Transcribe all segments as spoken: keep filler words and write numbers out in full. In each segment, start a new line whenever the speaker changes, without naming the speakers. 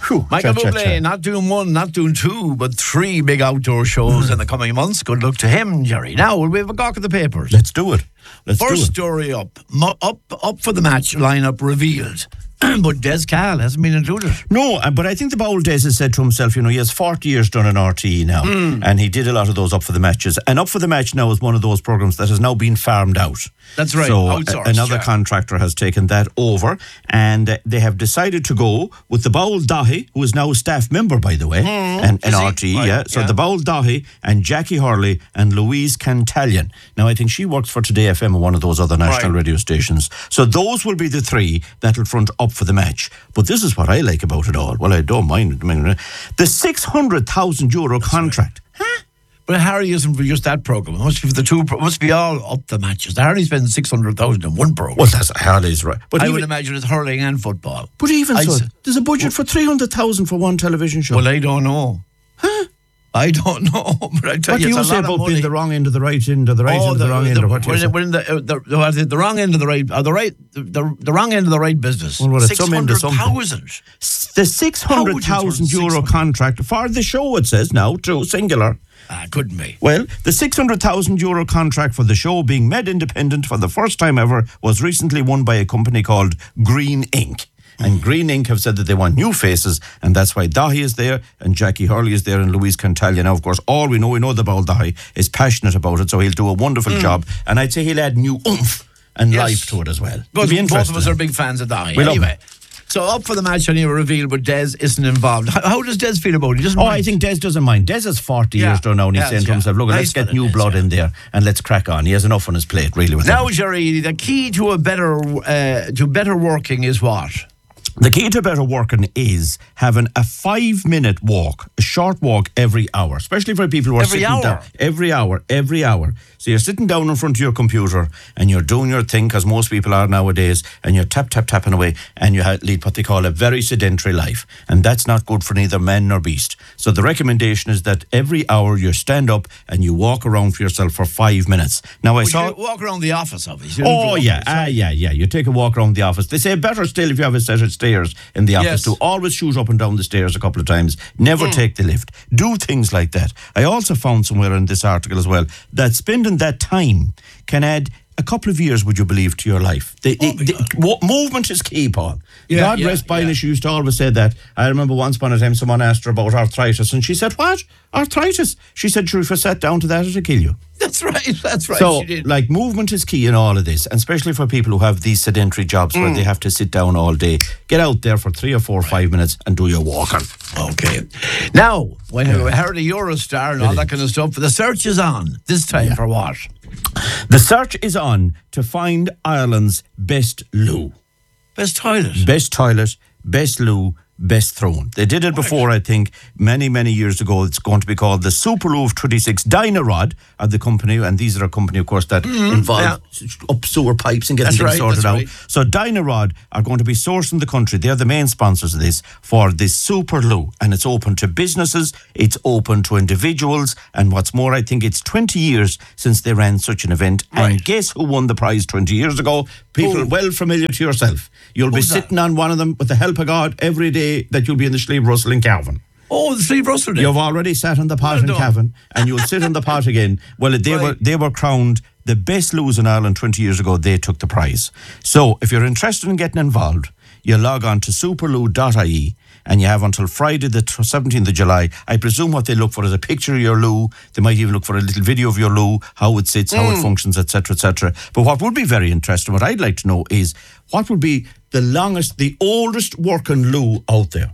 Whew,
Michael
cha, cha,
Bublé,
cha.
not doing one, not doing two, but three big outdoor shows in the coming months. Good luck to him, Jerry. Now, will we have a gawk at the papers?
Let's do it. Let's
First
do it.
story up. Mo- up up for the match lineup revealed. But Des Cahill hasn't been included.
No, uh, but I think the Bowl Des has said to himself, you know, he has forty years done an R T E now,
Mm.
and he did a lot of those Up for the Matches. And Up for the Match now is one of those programmes that has now been farmed out.
That's right,
So
outsourced,
a- another
yeah.
contractor has taken that over, and uh, they have decided to go with the Bowl Dahi, who is now a staff member, by the way, and an
Is he?
R T E,
Right,
yeah. So
yeah.
the Bowl Dahi and Jackie Hurley and Louise Cantalion. Now, I think she works for Today F M and one of those other national
Right.
radio stations. So those will be the three that will front Up for the Match. But this is what I like about it all. Well, I don't mind it. I mean, the six hundred thousand euro contract.
But Harry isn't for just that programme. It must be for the two. Pro- must be all up the matches. Harry spends six hundred thousand in one programme.
Well, that's Harley's right. But
I
even,
would imagine it's hurling and football.
but even
I'd
so,
s-
there's a budget for three hundred thousand for one television show.
Well, I don't know. Huh? I don't know. But I tell
what
you,
do you
it's a
say
lot of
about
money.
being the wrong end of the right end of the right
Oh,
end of the, wrong end? Or what do you
we're,
say?
in, we're in the, uh, the, the, what is it, the wrong end of the right, or the right, the, the, the wrong end of the right business.
Well, well, it's some end of something.
six hundred thousand.
The six hundred thousand
How would you
euro
turn
contract for the show, it says now, true, singular.
Ah, couldn't be.
Well, the six hundred thousand euro contract for the show being made independent for the first time ever was recently won by a company called Green Ink. And Green Ink have said that they want new faces, and that's why Dahi is there, and Jackie Hurley is there, and Louise Cantalion. Now, of course, all we know, we know the Ball Dahi is passionate about it, so he'll do a wonderful job. And I'd say he'll add new oomph and
Yes.
life to it as well.
Because
It'll be
both of
interesting.
us are big fans of that.
We love
Anyway, so up for the match and you reveal, but Des isn't involved. How, how does Des feel about it? He doesn't
Oh,
mind.
I think Des doesn't mind. Des is forty
Yeah.
years done now, and he's
Yes,
saying to
yeah.
himself, look,
Nice
let's get
fella,
new
Des,
blood
yeah.
in there, and let's crack on. He has enough on his plate, really, with
Now,
that.
Jerry, the key to a better uh, to better working is what?
The key to better working is having a five-minute walk, a short walk every hour, especially for people who are
Every
sitting
hour?
down. Every hour, every hour. So you're sitting down in front of your computer and you're doing your thing, because most people are nowadays, and you're tap, tap, tapping away, and you ha- lead what they call a very sedentary life. And that's not good for neither man nor beast. So the recommendation is that every hour you stand up and you walk around for yourself for five minutes. Now, I
Would
saw...
you walk around the office, obviously.
Oh, yeah, ah, yeah, yeah. You take a walk around the office. They say better still if you have a set of stairs in the office
Yes.
to always shoot up and down the stairs a couple of times. Never take the lift. Do things like that. I also found somewhere in this article as well that spending that time can add a couple of years, would you believe, to your life. The, the, the, wo- movement is key, Paul.
Yeah,
God
yeah,
rest Bailish
yeah.
used to always say that. I remember once upon a time someone asked her about arthritis, and she said, what? Arthritis? She said, sure, if you sat down to that, it'll kill you.
That's right, that's right.
So,
she did.
like, movement is key in all of this, and especially for people who have these sedentary jobs
Mm.
where they have to sit down all day. Get out there for three or four or five minutes and do your walking.
Okay. Now, when we heard a Eurostar and all that kind of stuff, the search is on. This time for what?
The search is on to find Ireland's best loo.
Best toilet.
Best toilet, best loo, best throne. They did it before, I think, many, many years ago. It's going to be called the Super Loo of twenty-six. Dynarod are the company, and these are a company, of course, that involve up sewer pipes and getting
That's
things
right,
sorted
that's
out.
right.
So Dynarod are going to be sourcing the country. They're the main sponsors of this for this Super Loo, and it's open to businesses, it's open to individuals, and what's more, I think it's twenty years since they ran such an event.
Right.
And guess who won the prize twenty years ago? People
Who?
well familiar to yourself. You'll be
Who's that?
sitting on one of them with the help of God every day that you'll be in the Slieve Russell in Cavan.
Oh, the Steve Russell did.
You've already sat on the pot
Well
in
done.
Cavan, and you'll sit on the pot again. Well, they were
Right.
they were crowned the best loos in Ireland twenty years ago. They took the prize. So if you're interested in getting involved, you log on to superloo dot I E, and you have until Friday the seventeenth of July. I presume what they look for is a picture of your loo. They might even look for a little video of your loo, how it sits, how it functions, et cetera, et cetera. But what would be very interesting, what I'd like to know is what would be the longest, the oldest working loo out there?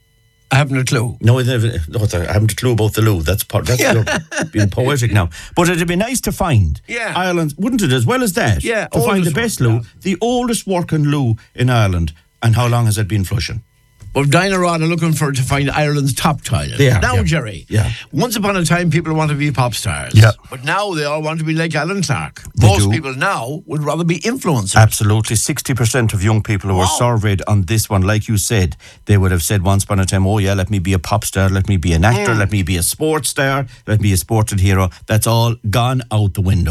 I haven't a clue.
No, I haven't no, I haven't a clue about the loo. That's part, that's
Yeah.
you're being poetic now. But it'd be nice to find
Yeah.
Ireland, wouldn't it, as well as that?
Yeah,
to find the
oldest
best
one,
loo,
yeah.
the oldest working loo in Ireland, and how long has it been flushing?
Well, Dynarod are looking for to find Ireland's top toilet.
They are,
now,
yeah.
Jerry.
Yeah.
Once upon a time, people wanted to be pop stars.
Yeah.
But now they all want to be like Alan Clark.
They
Most
do.
people now would rather be influencers.
Absolutely. sixty percent of young people who were
Wow.
surveyed on this one, like you said, they would have said once upon a time, oh yeah, let me be a pop star, let me be an actor,
Mm.
let me be a sports star, let me be a sported hero. That's all gone out the window.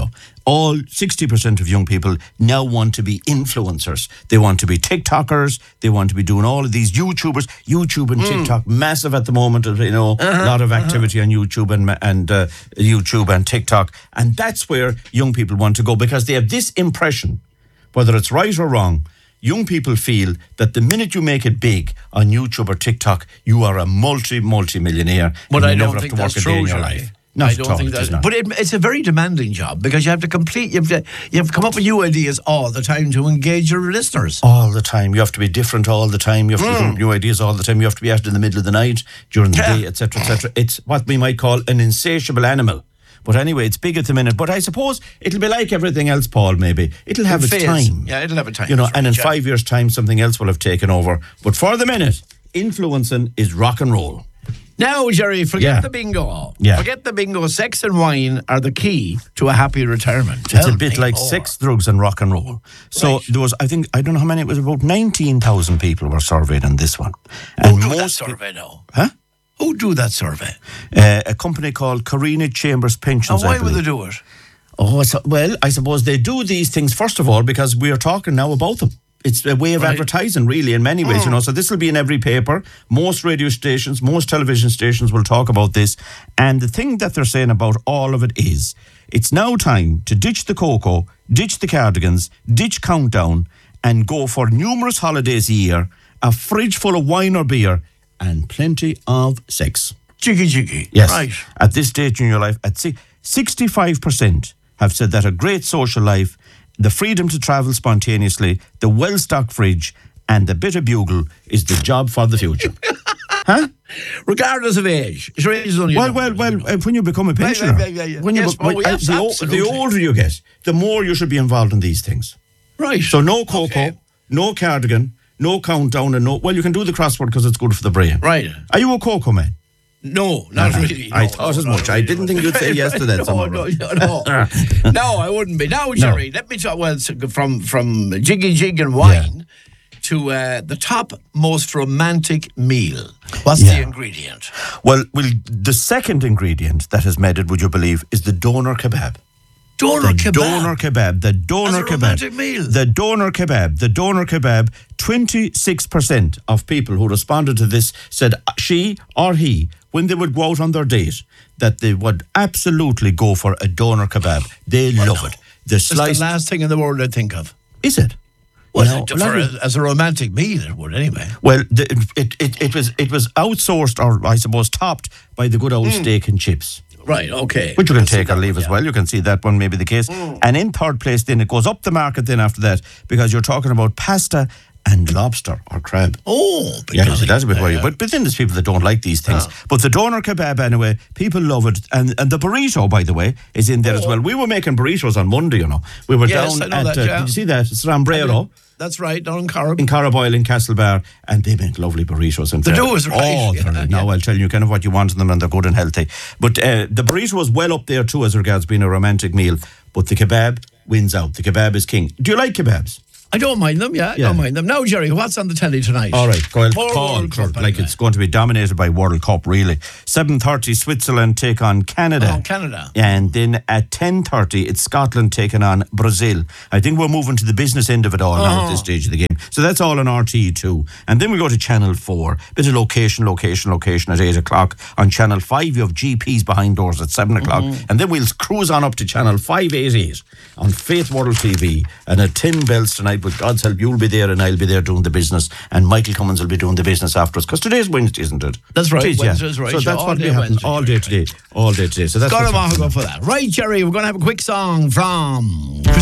all sixty percent of young people now want to be influencers. They want to be TikTokers. They want to be doing all of these YouTubers. YouTube and mm. TikTok, massive at the moment. You know, a uh-huh, lot of activity uh-huh. on YouTube and and uh, YouTube and TikTok, and that's where young people want to go because they have this impression, whether it's right or wrong. Young people feel that the minute you make it big on YouTube or TikTok, you are a multi multi millionaire.
But
and
I
you
don't
never
think
have to work
that's
a day
true,
in your
Jerry.
life. Not
I don't
all,
think
it is
that.
not.
But it, it's a very demanding job because you have to complete. You have to, you have to come up with new ideas all the time to engage your listeners.
All the time, you have to be different all the time. You have to mm. come up with new ideas all the time. You have to be out in the middle of the night, during the yeah. day, et cetera, et cetera. It's what we might call an insatiable animal. But anyway, it's big at the minute. But I suppose it'll be like everything else, Paul, maybe. It'll have
it
its
phase.
time.
Yeah, it'll have a time.
You know,
right,
and in
yeah.
five years' time, something else will have taken over. But for the minute, influencing is rock and roll.
Now, Jerry, forget
yeah.
the bingo.
Yeah.
Forget the bingo. Sex and wine are the key to a happy retirement.
It's
Tell
a bit like
more.
sex, drugs and rock and roll. So
Right.
there was, I think, I don't know how many, it was about nineteen thousand people were surveyed on this one.
Who
And
do that
most
survey now?
Huh?
Who do that survey?
Uh, a company called Carina Chambers Pensions.
And why
I
would they
believe.
do it?
Oh, so, well, I suppose they do these things, first of all, because we are talking now about them. It's a way of
Right.
advertising, really, in many ways,
Mm.
you know. So this will be in every paper. Most radio stations, most television stations will talk about this. And the thing that they're saying about all of it is, it's now time to ditch the cocoa, ditch the cardigans, ditch countdown, and go for numerous holidays a year, a fridge full of wine or beer, and plenty of sex.
Jiggy jiggy.
Yes.
Right.
At this stage in your life, at si- sixty-five percent have said that a great social life, the freedom to travel spontaneously, the well-stocked fridge, and the bit of bugle is the job for the future. Huh?
Regardless of age. Sure, age is only a
Well,
number,
well,
as
well,
you know.
uh, when you become a pensioner,
yeah, yeah, yeah.
when you
Yes,
be-
oh,
when- uh,
yes,
the, o-
absolutely.
the older you get, the more you should be involved in these things.
Right.
So no cocoa,
Okay.
no cardigan, no countdown, and no. Well, you can do the crossword because it's good for the brain.
Right.
Are you a cocoa man?
No, not really.
I
no,
thought
no,
as
not
much. I
really.
didn't think you'd say yes to that.
no,
somehow.
no, no, no. No, I wouldn't be. Now, Jerry, let me talk. Well, so from from jiggy jig and wine to uh, the top most romantic meal. What's
Yeah.
the ingredient?
Well, well, the second ingredient that has made it, would you believe, is the doner kebab.
Doner
The
kebab.
doner kebab. The doner
As a
kebab.
romantic meal.
The doner kebab. The doner kebab. twenty-six percent of people who responded to this said she or he, when they would go out on their date, that they would absolutely go for a doner kebab. They love it. The
It's
slice.
the last thing in the world I'd think of.
Is it?
Well,
You know,
for
like-
a, as a romantic meal, it would anyway.
Well, the, it, it it was it was outsourced, or I suppose topped by the good old steak and chips.
Right, okay.
Which you can
I see
take or
that
leave
one,
as
yeah.
well. You can see that one may be the case. And in third place, then it goes up the market then after that, because you're talking about pasta and lobster or crab.
Oh,
Yeah,
because
see, that's a bit
yeah,
worrying.
yeah.
But, but then there's people that don't like these things.
Ah.
But the doner kebab, anyway, people love it. And and the burrito, by the way, is in there as
Oh.
well. We were making burritos on Monday, you know. We were
Yes,
down
I know
at,
that,
uh,
yeah.
did you see that? It's Rambrero.
That's right, down in Corrib.
In Carraboyle in Castlebar, and they make lovely burritos. In
They
fair.
do, is right.
Oh,
Yeah,
they're- now
yeah.
I'll tell you kind of what you want in them, and they're good and healthy. But uh, the burrito is well up there too as regards being a romantic meal. But the kebab wins out. The kebab is king. Do you like kebabs?
I don't mind them, yeah, I
Yeah.
don't mind them. Now, Jerry, what's on the telly tonight?
All right, go ahead.
More
Call,
World Cup,
like
anyway.
it's going to be dominated by World Cup, really. seven thirty, Switzerland take on Canada.
Oh, Canada.
And then at ten thirty, it's Scotland taking on Brazil. I think we're moving to the business end of it all now at this stage of the game. So that's all on R T E two. And then we go to Channel four. Bit of location, location, location at eight o'clock. On Channel five, you have G Ps behind doors at seven o'clock. And then we'll cruise on up to Channel five eighty-eight on Faith World T V. And at ten bells tonight, with God's help, you'll be there and I'll be there doing the business. And Michael Cummins will be doing the business after us. Because today's Wednesday, isn't it?
That's right,
It is, yeah.
Wednesday's right,
So
yeah,
that's
all
what
day
we have
Wednesday,
all
right,
day
right.
today. All day today. So that's
Got
what's
him
happening.
go for that. Right, Jerry, we're going to have a quick song from Christine